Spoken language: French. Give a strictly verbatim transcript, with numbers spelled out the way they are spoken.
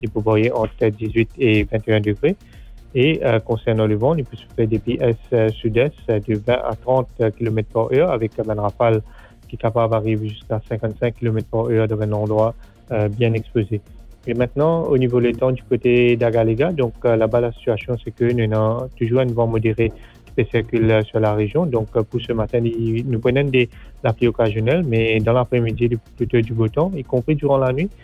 il peut varier entre dix-huit et vingt et un degrés. Et euh, concernant le vent, il peut souffler depuis est-sud-est de vingt à trente kilomètres par heure avec une rafale qui est capable d'arriver jusqu'à cinquante-cinq kilomètres par heure dans un endroit euh, bien exposé. Et maintenant, au niveau des temps du côté d'Agalega, donc euh, là-bas, la situation, c'est que nous avons toujours un vent modéré qui circule sur la région. Donc, euh, pour ce matin, il- nous prenons des, la pluie occasionnelle, mais dans l'après-midi, plutôt du beau temps, y compris durant la nuit.